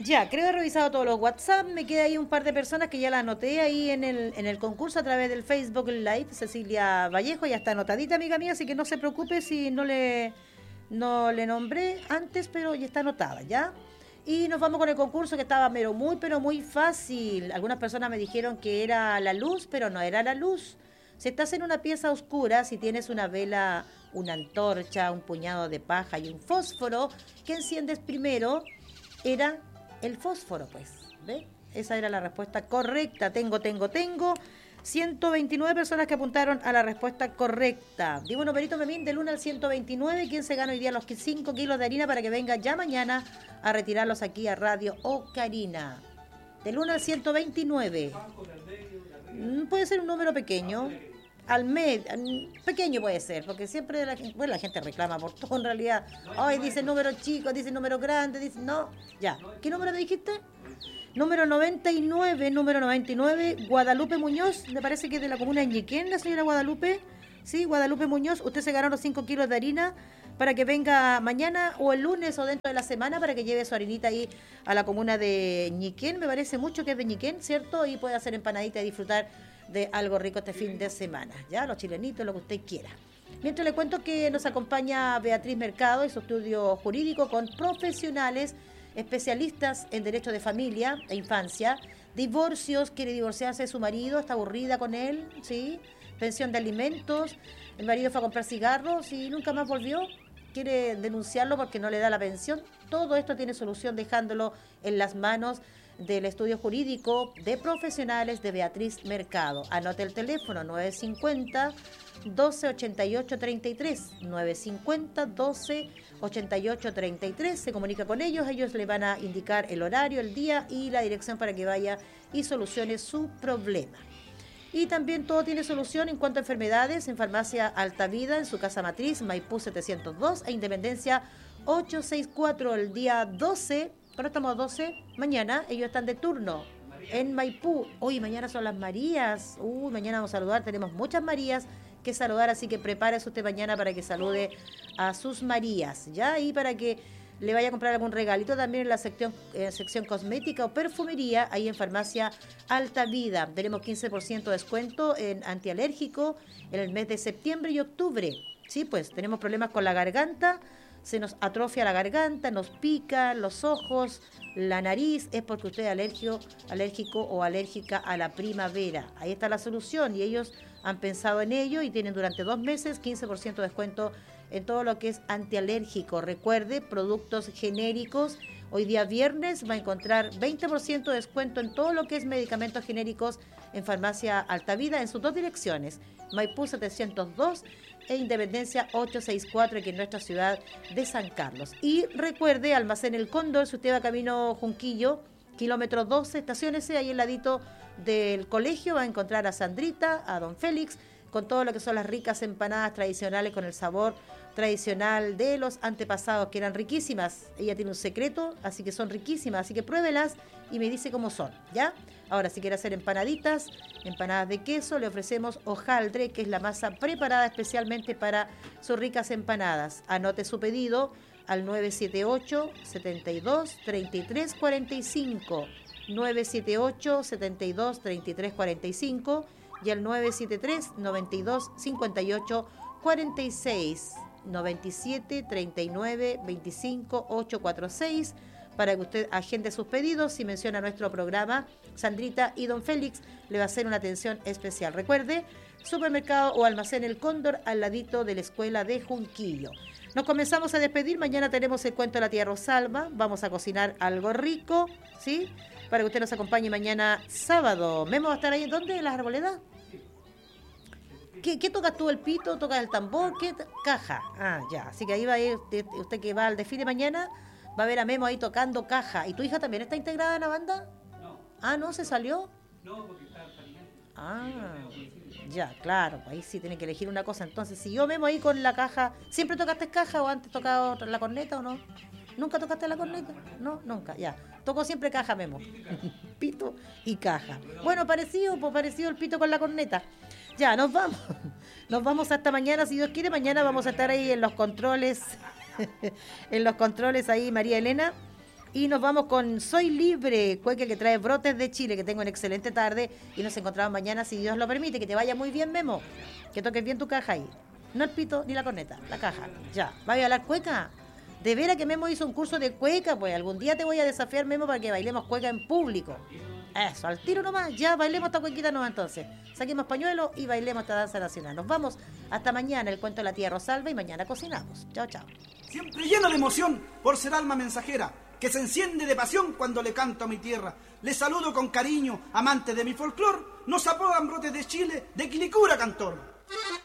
Ya, creo que he revisado todos los WhatsApp, me queda ahí un par de personas que ya la anoté ahí en el concurso a través del Facebook Live. Cecilia Vallejo ya está anotadita, amiga mía, así que no se preocupe si no le nombré antes, pero ya está anotada, ¿ya? Y nos vamos con el concurso que estaba pero muy fácil. Algunas personas me dijeron que era la luz, pero no era la luz. Si estás en una pieza oscura, si tienes una vela, una antorcha, un puñado de paja y un fósforo, ¿qué enciendes primero? Era el fósforo, pues. ¿Ve? Esa era la respuesta correcta. Tengo 129 personas que apuntaron a la respuesta correcta. Digo, numerito Memín, del 1 al 129. ¿Quién se gana hoy día los 5 kilos de harina para que venga ya mañana a retirarlos aquí a Radio Ocarina? Del 1 al 129. Puede ser un número pequeño. Al medio, pequeño puede ser, porque siempre la gente reclama por todo en realidad. Ay, dice número chico, dice número grande, dice no. Ya. ¿Qué número me dijiste? Número 99, Guadalupe Muñoz, me parece que es de la comuna de Ñiquén, la señora Guadalupe. Sí, Guadalupe Muñoz, usted se ganó los 5 kilos de harina para que venga mañana o el lunes o dentro de la semana para que lleve su harinita ahí a la comuna de Ñiquén. Me parece mucho que es de Ñiquén, ¿cierto? Y puede hacer empanadita y disfrutar de algo rico este fin de semana, ¿ya? Los chilenitos, lo que usted quiera. Mientras le cuento que nos acompaña Beatriz Mercado y su estudio jurídico con profesionales especialistas en derecho de familia e infancia, divorcios, quiere divorciarse de su marido, está aburrida con él, ¿sí? Pensión de alimentos, el marido fue a comprar cigarros y nunca más volvió, quiere denunciarlo porque no le da la pensión. Todo esto tiene solución dejándolo en las manos del estudio jurídico de profesionales de Beatriz Mercado. Anote el teléfono 950 1288 33, 950 1288 33. Se comunica con ellos, ellos le van a indicar el horario, el día y la dirección para que vaya y solucione su problema. Y también todo tiene solución en cuanto a enfermedades en Farmacia Alta Vida, en su casa matriz, Maipú 702 e Independencia 864, el día 12. Ahora estamos a 12, mañana ellos están de turno en Maipú. Hoy mañana son las Marías. Mañana vamos a saludar, tenemos muchas Marías que saludar, así que prepárese usted mañana para que salude a sus Marías, ¿ya? Y para que le vaya a comprar algún regalito también en la sección cosmética o perfumería, ahí en Farmacia Alta Vida. Tenemos 15% de descuento en antialérgico en el mes de septiembre y octubre. Sí, pues tenemos problemas con la garganta, se nos atrofia la garganta, nos pica los ojos, la nariz, es porque usted es alérgico o alérgica a la primavera. Ahí está la solución y ellos han pensado en ello y tienen durante 2 meses 15% de descuento en todo lo que es antialérgico. Recuerde, productos genéricos. Hoy día viernes va a encontrar 20% de descuento en todo lo que es medicamentos genéricos en Farmacia Altavida en sus 2 direcciones, Maipú 702 e Independencia 864, aquí en nuestra ciudad de San Carlos. Y recuerde, Almacén El Cóndor, si usted va camino Junquillo, kilómetro 12, estaciónese ahí al ladito del colegio, va a encontrar a Sandrita, a Don Félix, con todo lo que son las ricas empanadas tradicionales con el sabor tradicional de los antepasados, que eran riquísimas. Ella tiene un secreto, así que son riquísimas, así que pruébelas y me dice cómo son, ¿ya? Ahora, si quiere hacer empanadas de queso, le ofrecemos hojaldre, que es la masa preparada especialmente para sus ricas empanadas. Anote su pedido al 978 72 33 45, 978 72 33 45 y al 973 92 58 46, 97 39 25 846, para que usted agende sus pedidos. Si menciona nuestro programa, Sandrita y Don Félix le va a hacer una atención especial. Recuerde, supermercado o almacén El Cóndor al ladito de la escuela de Junquillo. Nos comenzamos a despedir. Mañana tenemos el cuento de la tía Rosalba. Vamos a cocinar algo rico, ¿sí? Para que usted nos acompañe mañana sábado. Memo va a estar ahí. ¿Dónde? ¿En las arboledas? ¿Qué tocas tú? ¿El pito? ¿Tocas el tambor? ¿Qué? Caja. Ah, ya. Así que ahí va a ir usted que va al desfile mañana, va a ver a Memo ahí tocando caja. ¿Y tu hija también está integrada en la banda? No. Ah, ¿no? ¿Se salió? No, porque está parimento. Ah, ya, claro. Ahí sí tiene que elegir una cosa. Entonces, si yo Memo ahí con la caja, ¿siempre tocaste caja o antes tocado la corneta o no? ¿Nunca tocaste la corneta? No, nunca, ya. Tocó siempre caja, Memo. Pito y caja. Bueno, parecido el pito con la corneta. Ya, nos vamos. Nos vamos hasta mañana, si Dios quiere. Mañana vamos a estar ahí en los controles. En los controles ahí, María Elena. Y nos vamos con Soy Libre, cueca que trae brotes de Chile. Que tengo una excelente tarde y nos encontramos mañana si Dios lo permite. Que te vaya muy bien, Memo. Que toques bien tu caja ahí. No el pito ni la corneta, la caja. Ya, ¿va a bailar cueca? De veras que Memo hizo un curso de cueca, pues algún día te voy a desafiar, Memo, para que bailemos cueca en público. Eso, al tiro nomás, ya bailemos esta cuequita nomás entonces. Saquemos pañuelos y bailemos esta danza nacional. Nos vamos hasta mañana, el cuento de la tía Rosalba, y mañana cocinamos. Chao, chao. Siempre lleno de emoción por ser alma mensajera, que se enciende de pasión cuando le canto a mi tierra. Les saludo con cariño, amantes de mi folclor, nos apodan brotes de Chile, de Quilicura cantor.